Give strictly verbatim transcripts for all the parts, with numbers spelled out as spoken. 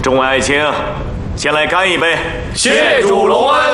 众位爱卿，先来干一杯。 谢主隆恩。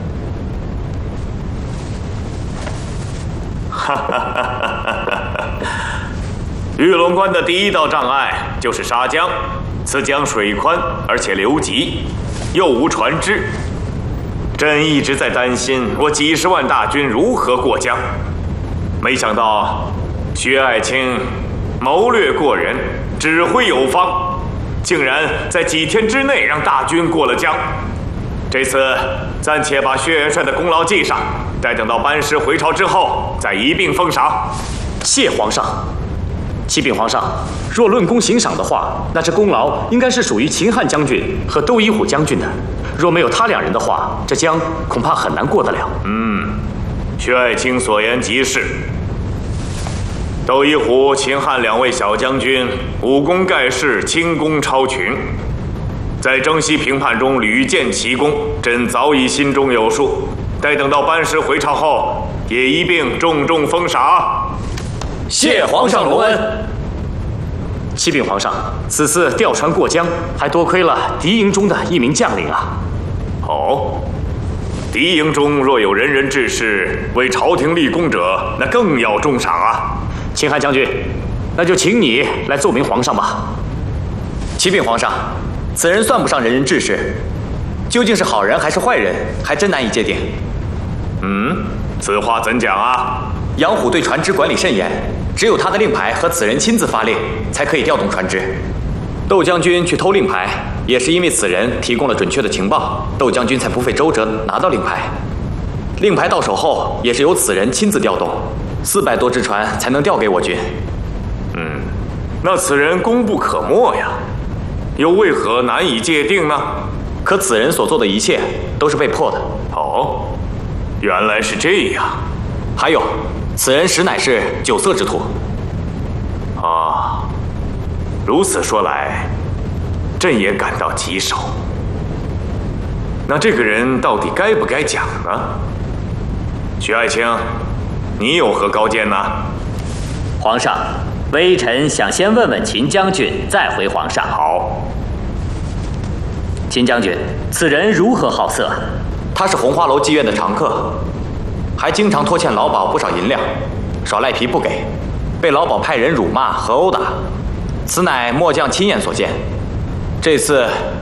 哈哈哈哈哈！玉龙关的第一道障碍就是沙江，此江水宽而且流急，又无船只。朕一直在担心我几十万大军如何过江，没想到薛爱卿谋略过人，指挥有方，竟然在几天之内让大军过了江。这次暂且把薛元帅的功劳记上，待等到班师回朝之后，再一并封赏。 谢皇上。启禀皇上，若论功行赏的话，那这功劳应该是属于秦汉将军和窦一虎将军的。若没有他两人的话，这江恐怕很难过得了。 嗯，薛爱卿所言极是。窦一虎、秦汉两位小将军武功盖世，轻功超群，在征西平叛中屡建奇功，朕早已心中有数。待等到班师回朝后，也一并重重封赏。 谢皇上隆恩。 启禀皇上，此次调船过江，还多亏了敌营中的一名将领啊。 哦，敌营中若有仁人志士为朝廷立功者，那更要重赏啊。 秦汉将军，那就请你来奏明皇上吧。 启禀皇上，此人算不上仁人志士，究竟是好人还是坏人，还真难以界定。 嗯，此话怎讲啊？ 杨虎对船只管理甚严，只有他的令牌和此人亲自发令，才可以调动船只。窦将军去偷令牌，也是因为此人提供了准确的情报，窦将军才不费周折拿到令牌。令牌到手后，也是由此人亲自调动，四百多只船才能调给我军。 嗯，那此人功不可没呀，又为何难以界定呢？ 可此人所做的一切都是被迫的。 哦，原来是这样。 还有，此人实乃是酒色之徒。 啊，如此说来，朕也感到棘手。那这个人到底该不该讲呢？薛爱卿，你有何高见呢？ 皇上，微臣想先问问秦将军，再回皇上。 好。 秦将军，此人如何好色？ 他是红花楼妓院的常客，还经常拖欠老鸨不少银两，耍赖皮不给，被老鸨派人辱骂和殴打，此乃末将亲眼所见。这次